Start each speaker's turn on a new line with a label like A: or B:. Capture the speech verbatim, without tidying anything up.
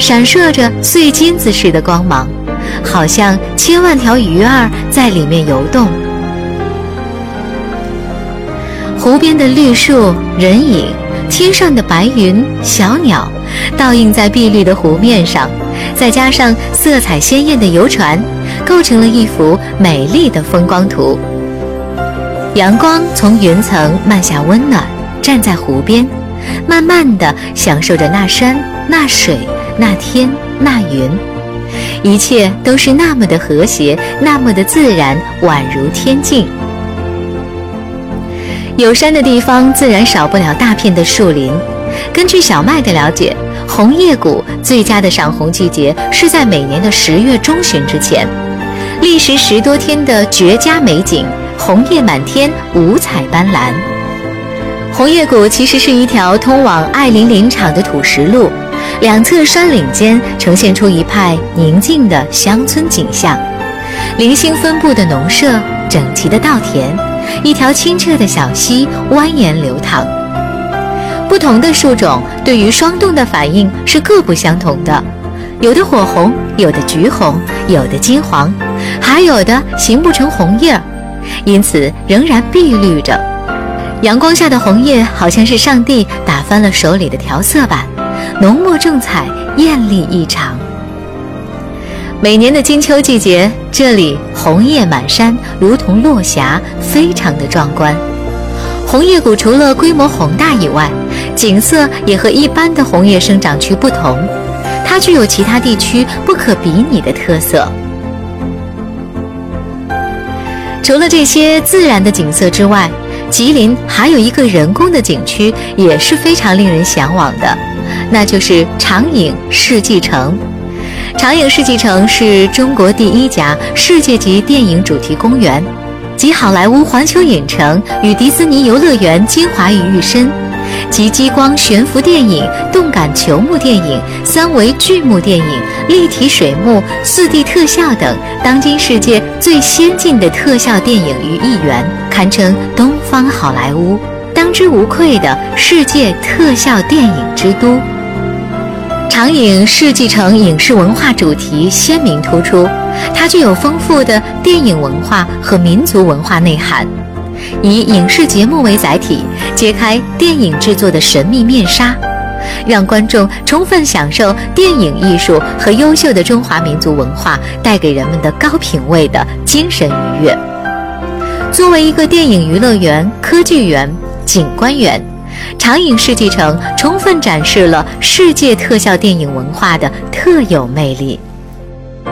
A: 闪烁着碎金子似的光芒，好像千万条鱼儿在里面游动。湖边的绿树、人影，天上的白云、小鸟，倒映在碧绿的湖面上，再加上色彩鲜艳的游船，构成了一幅美丽的风光图。阳光从云层漫下温暖，站在湖边，慢慢地享受着那山、那水、那天、那云，一切都是那么的和谐，那么的自然，宛如天境。有山的地方自然少不了大片的树林。根据小麦的了解，红叶谷最佳的赏红季节是在每年的十月中旬之前，历时十多天的绝佳美景，红叶满天，五彩斑斓。红叶谷其实是一条通往爱林林场的土石路，两侧山岭间呈现出一派宁静的乡村景象，零星分布的农舍，整齐的稻田，一条清澈的小溪蜿蜒流淌。不同的树种对于霜冻的反应是各不相同的，有的火红，有的橘红，有的金黄，还有的形不成红叶，因此仍然碧绿着。阳光下的红叶好像是上帝打翻了手里的调色板，浓墨重彩，艳丽异常。每年的金秋季节，这里红叶满山，如同落霞，非常的壮观。红叶谷除了规模宏大以外，景色也和一般的红叶生长区不同，它具有其他地区不可比拟的特色。除了这些自然的景色之外，吉林还有一个人工的景区也是非常令人向往的，那就是长影世纪城。长影世纪城是中国第一家世界级电影主题公园，集好莱坞环球影城与迪士尼游乐园精华于一身，集激光悬浮电影、动感球幕电影、三维巨幕电影、立体水幕、四 D 特效等当今世界最先进的特效电影于一元，堪称东方好莱坞，当之无愧的世界特效电影之都。长影世纪城影视文化主题鲜明突出，它具有丰富的电影文化和民族文化内涵，以影视节目为载体，揭开电影制作的神秘面纱，让观众充分享受电影艺术和优秀的中华民族文化带给人们的高品位的精神愉悦。作为一个电影娱乐园、科技园、景观园，长影世纪城充分展示了世界特效电影文化的特有魅力。